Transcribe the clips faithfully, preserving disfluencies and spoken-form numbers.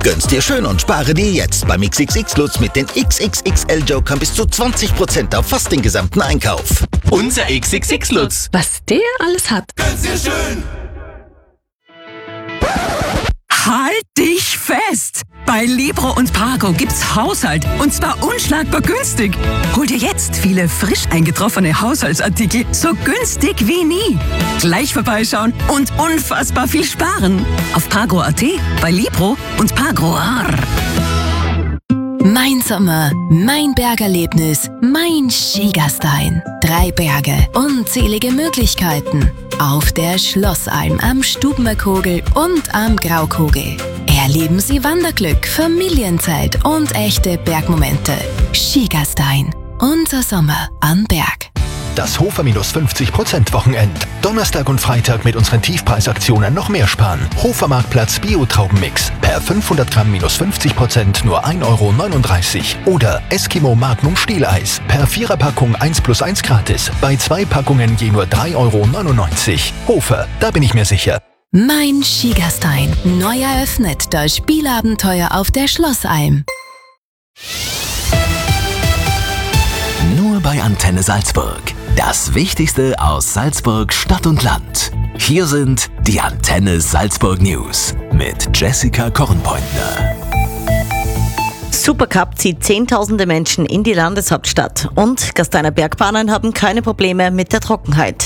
Gönn's dir schön und spare dir jetzt beim X X X-Lutz mit den X X X L-Jokern bis zu zwanzig Prozent auf fast den gesamten Einkauf. Unser X X X-Lutz. Was der alles hat. Gönn's dir schön. Halt dich fest! Bei Libro und Pago gibt's Haushalt und zwar unschlagbar günstig. Hol dir jetzt viele frisch eingetroffene Haushaltsartikel so günstig wie nie. Gleich vorbeischauen und unfassbar viel sparen. Auf Pago Punkt a t, bei Libro und Pago. Mein Sommer, mein Bergerlebnis, mein Schiegerstein. Drei Berge, unzählige Möglichkeiten. Auf der Schlossalm am Stubenbergkogel und am Graukogel. Erleben Sie Wanderglück, Familienzeit und echte Bergmomente. Schiegerstein, unser Sommer am Berg. Das Hofer minus fünfzig Prozent Wochenend. Donnerstag und Freitag mit unseren Tiefpreisaktionen noch mehr sparen. Hofer Marktplatz Bio-Traubenmix. Per fünfhundert Gramm minus fünfzig Prozent nur ein Euro neununddreißig. Oder Eskimo Magnum Stieleis. Per Viererpackung eins plus eins gratis. Bei zwei Packungen je nur drei Euro neunundneunzig. Hofer, da bin ich mir sicher. Mein Schiegerstein. Neu eröffnet das Spielabenteuer auf der Schlossalm. Nur bei Antenne Salzburg. Das Wichtigste aus Salzburg Stadt und Land. Hier sind die Antenne Salzburg News mit Jessica Kornpointner. Supercup zieht zehntausende Menschen in die Landeshauptstadt und Gasteiner Bergbahnen haben keine Probleme mit der Trockenheit.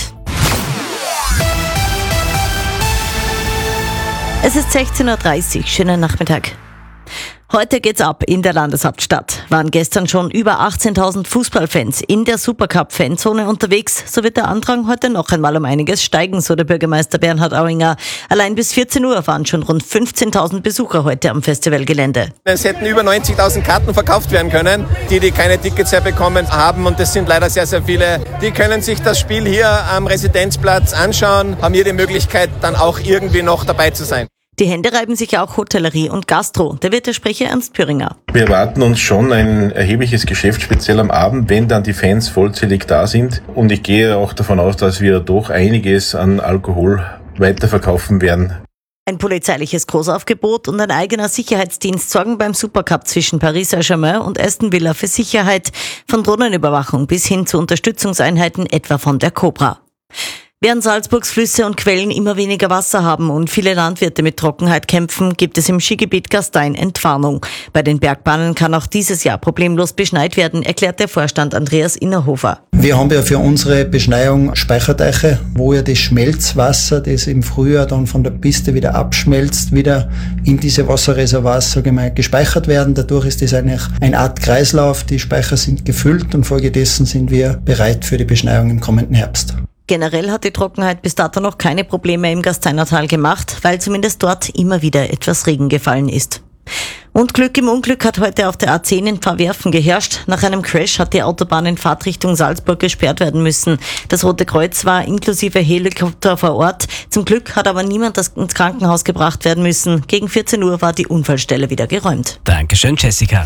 Es ist sechzehn Uhr dreißig, schönen Nachmittag. Heute geht's ab in der Landeshauptstadt. Waren gestern schon über achtzehntausend Fußballfans in der Supercup-Fanzone unterwegs. So wird der Andrang heute noch einmal um einiges steigen, so der Bürgermeister Bernhard Auinger. Allein bis vierzehn Uhr waren schon rund fünfzehntausend Besucher heute am Festivalgelände. Es hätten über neunzigtausend Karten verkauft werden können, die, die keine Tickets mehr bekommen haben. Und das sind leider sehr, sehr viele. Die können sich das Spiel hier am Residenzplatz anschauen, haben hier die Möglichkeit, dann auch irgendwie noch dabei zu sein. Die Hände reiben sich auch Hotellerie und Gastro. Der Wirtesprecher Ernst Püringer. Wir erwarten uns schon ein erhebliches Geschäft, speziell am Abend, wenn dann die Fans vollzählig da sind. Und ich gehe auch davon aus, dass wir doch einiges an Alkohol weiterverkaufen werden. Ein polizeiliches Großaufgebot und ein eigener Sicherheitsdienst sorgen beim Supercup zwischen Paris Saint-Germain und Aston Villa für Sicherheit, von Drohnenüberwachung bis hin zu Unterstützungseinheiten, etwa von der Cobra. Während Salzburgs Flüsse und Quellen immer weniger Wasser haben und viele Landwirte mit Trockenheit kämpfen, gibt es im Skigebiet Gastein Entwarnung. Bei den Bergbahnen kann auch dieses Jahr problemlos beschneit werden, erklärt der Vorstand Andreas Innerhofer. Wir haben ja für unsere Beschneiung Speicherteiche, wo ja das Schmelzwasser, das im Frühjahr dann von der Piste wieder abschmelzt, wieder in diese Wasserreservoirs, sage ich mal, gespeichert werden. Dadurch ist das eigentlich eine Art Kreislauf. Die Speicher sind gefüllt und folgedessen sind wir bereit für die Beschneiung im kommenden Herbst. Generell hat die Trockenheit bis dato noch keine Probleme im Gasteinertal gemacht, weil zumindest dort immer wieder etwas Regen gefallen ist. Und Glück im Unglück hat heute auf der A zehn in Pfarrwerfen geherrscht. Nach einem Crash hat die Autobahn in Fahrtrichtung Salzburg gesperrt werden müssen. Das Rote Kreuz war inklusive Helikopter vor Ort. Zum Glück hat aber niemand ins Krankenhaus gebracht werden müssen. Gegen vierzehn Uhr war die Unfallstelle wieder geräumt. Dankeschön, Jessica.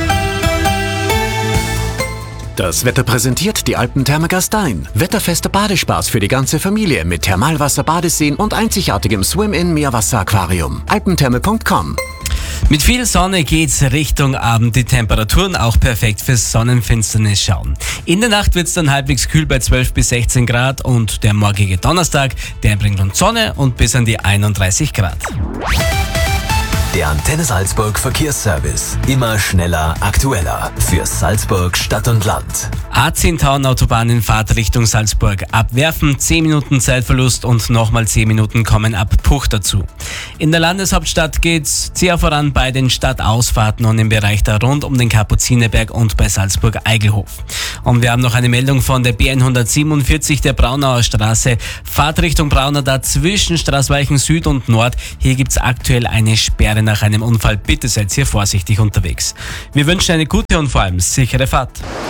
Das Wetter präsentiert die Alpentherme Gastein. Wetterfester Badespaß für die ganze Familie mit Thermalwasser, Badeseen und einzigartigem Swim-In-Meerwasser-Aquarium. alpentherme punkt com. Mit viel Sonne geht's Richtung Abend. Die Temperaturen auch perfekt fürs Sonnenfinsternis schauen. In der Nacht wird's dann halbwegs kühl bei zwölf bis sechzehn Grad und der morgige Donnerstag, der bringt uns Sonne und bis an die einunddreißig Grad. Der Antenne Salzburg Verkehrsservice. Immer schneller, aktueller. Für Salzburg Stadt und Land. A zehn Tauen Autobahn in Fahrtrichtung Salzburg. Abwerfen, zehn Minuten Zeitverlust und nochmal zehn Minuten kommen ab Puch dazu. In der Landeshauptstadt geht's zäher voran bei den Stadtausfahrten und im Bereich da rund um den Kapuzinerberg und bei Salzburg-Eigelhof. Und wir haben noch eine Meldung von der B hundertsiebenundvierzig der Braunauer Straße. Fahrtrichtung Braunau da zwischen Straßweichen Süd und Nord. Hier gibt's aktuell eine Sperre nach einem Unfall. Bitte seid hier vorsichtig unterwegs. Wir wünschen eine gute und vor allem sichere Fahrt.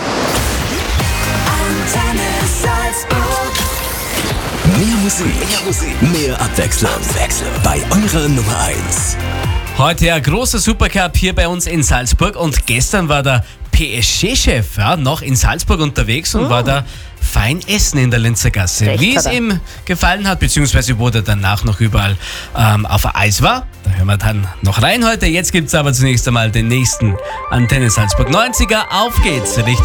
Mehr Musik, mehr Musik, mehr Abwechslung. Abwechslung bei eurer Nummer eins. Heute ein großer Supercup hier bei uns in Salzburg und gestern war der P S G-Chef ja, noch in Salzburg unterwegs und oh. war da fein essen in der Linzer Gasse. Recht Wie es hat er. ihm gefallen hat, beziehungsweise wo er danach noch überall ähm, auf Eis war, da hören wir dann noch rein heute. Jetzt gibt es aber zunächst einmal den nächsten Antenne Salzburg neunziger. Auf geht's! Richtung